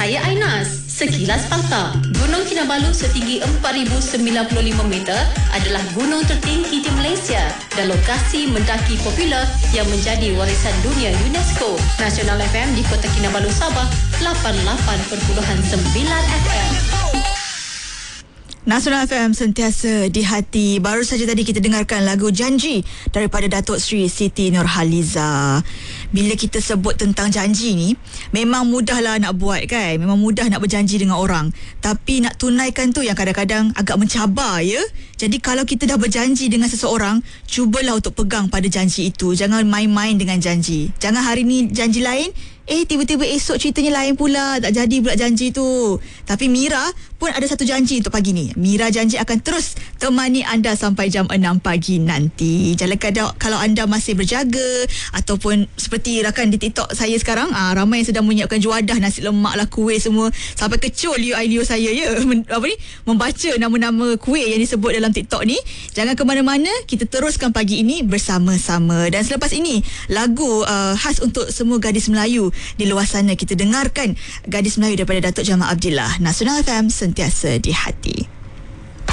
Saya Ainas. Sekilas fakta. Gunung Kinabalu setinggi 4,095 meter adalah gunung tertinggi di Malaysia dan lokasi mendaki popular yang menjadi warisan dunia UNESCO. Nasional FM di Kota Kinabalu, Sabah 88.9 FM. Nasional FM sentiasa di hati. Baru saja tadi kita dengarkan lagu Janji daripada Datuk Seri Siti Nurhaliza. Bila kita sebut tentang janji ni, memang mudahlah nak buat kan. Memang mudah nak berjanji dengan orang. Tapi nak tunaikan tu yang kadang-kadang agak mencabar ya. Jadi kalau kita dah berjanji dengan seseorang, cubalah untuk pegang pada janji itu. Jangan main-main dengan janji. Jangan hari ni janji lain, tiba-tiba esok ceritanya lain pula. Tak jadi pula janji tu. Tapi Mira pun ada satu janji untuk pagi ni. Mira janji akan terus temani anda sampai jam 6 pagi nanti. Jangan kalau anda masih berjaga ataupun seperti rakan di TikTok saya sekarang, ramai yang sedang menyiapkan juadah, nasi lemak lah, kuih semua. Sampai kecul Leo saya ya. Membaca nama-nama kuih yang disebut dalam TikTok ni. Jangan ke mana-mana, kita teruskan pagi ini bersama-sama. Dan selepas ini lagu khas untuk semua gadis Melayu di luar sana, kita dengarkan Gadis Melayu daripada Datuk Jamal Abdillah. Nasional FM sentiasa di hati.